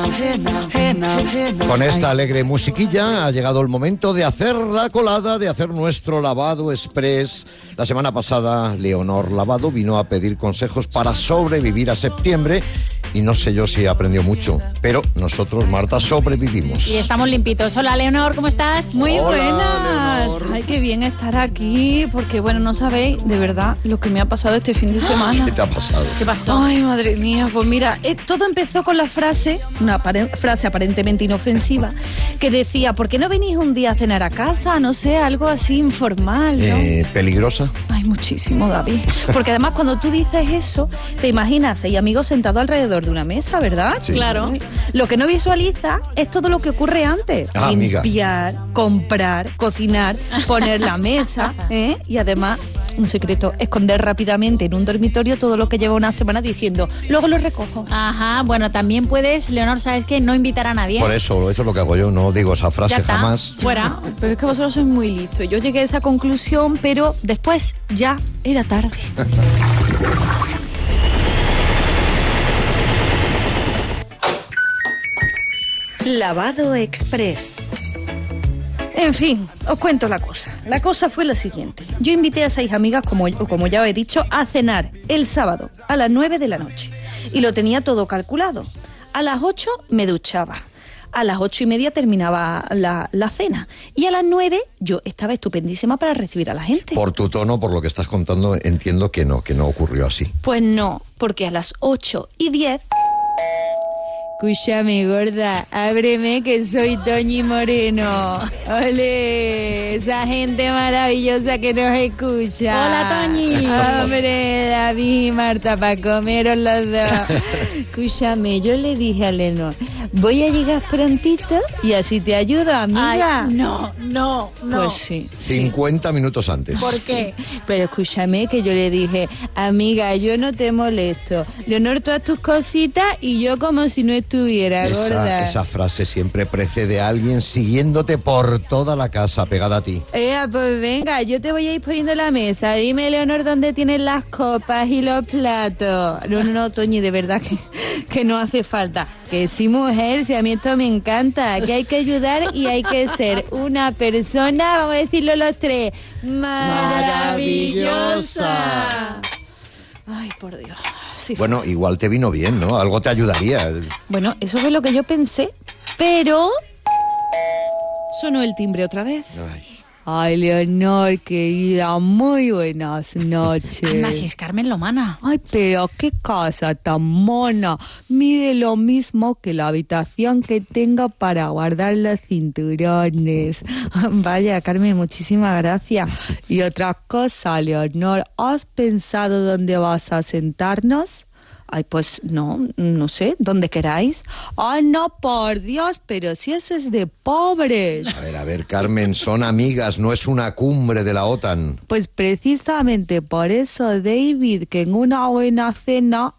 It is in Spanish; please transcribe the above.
Con esta alegre musiquilla ha llegado el momento de hacer la colada, de hacer nuestro lavado express. La semana pasada, Leonor Lavado vino a pedir consejos para sobrevivir a septiembre. Y no sé yo si aprendió mucho, pero nosotros, Marta, sobrevivimos. Y estamos limpitos. Hola, Leonor, ¿cómo estás? Muy Hola, buenas. Leonor. Ay, qué bien estar aquí, porque bueno, no sabéis de verdad lo que me ha pasado este fin de semana. ¿Qué te ha pasado? ¿Qué pasó? Ay, madre mía, pues mira, todo empezó con la frase, una frase aparentemente inofensiva, que decía, ¿por qué no venís un día a cenar a casa? No sé, algo así informal, ¿no? ¿Peligrosa? Ay, muchísimo, David. Porque además cuando tú dices eso, te imaginas, hay amigos sentados alrededor de una mesa, ¿verdad? Sí. Claro. Lo que no visualiza es todo lo que ocurre antes. Ah, amiga. Limpiar, comprar, cocinar, poner la mesa, ¿eh? Y además, un secreto, esconder rápidamente en un dormitorio todo lo que lleva una semana diciendo, luego lo recojo. Ajá, bueno, también puedes, Leonor, ¿sabes qué? No invitar a nadie. Por eso es lo que hago yo, no digo esa frase Ya está, jamás. fuera. Pero es que vosotros sois muy listos. Yo llegué a esa conclusión, pero después ya era tarde. Lavado Express. En fin, os cuento la cosa. La cosa fue la siguiente. Yo invité a 6 amigas, como ya os he dicho, a cenar el sábado a las 9 de la noche. Y lo tenía todo calculado. A las 8 me duchaba. A las 8:30 terminaba la cena. Y a las 9 yo estaba estupendísima para recibir a la gente. Por tu tono, por lo que estás contando, entiendo que no ocurrió así. Pues no, porque a las 8:10... Escúchame, gorda, ábreme que soy Toñi Moreno. ¡Ole! Esa gente maravillosa que nos escucha. Hola, Toñi. Hombre, David y Marta, para comeros los dos. Escúchame, yo le dije a Lenor, voy a llegar prontito y así te ayudo, amiga. Ay, no. Pues sí. 50 minutos antes. ¿Por qué? Pero escúchame que yo le dije, amiga, yo no te molesto. Leonor, todas tus cositas y yo como si no estuviera, gorda. Esa frase siempre precede a alguien siguiéndote por toda la casa, pegada a ti. Pues venga, yo te voy a ir poniendo la mesa. Dime, Leonor, dónde tienes las copas y los platos. No, Toñi, de verdad que no hace falta. Que sí, mujer, si a mí esto me encanta. Que hay que ayudar y hay que ser una persona, vamos a decirlo los tres, maravillosa. Ay, por Dios. Sí, Bueno, igual te vino bien, ¿no? Algo te ayudaría. Bueno, eso fue lo que yo pensé, pero sonó el timbre otra vez. Ay, Leonor, querida, muy buenas noches. Anda, si es Carmen Lomana. Ay, pero qué casa tan mona. Mide lo mismo que la habitación que tengo para guardar los cinturones. Vaya, Carmen, muchísimas gracias. Y otra cosa, Leonor, ¿has pensado dónde vas a sentarnos? Ay, pues no sé, donde queráis. Ay, no, por Dios, pero si eso es de pobres. A ver, Carmen, son amigas, no es una cumbre de la OTAN. Pues precisamente por eso, David, que en una buena cena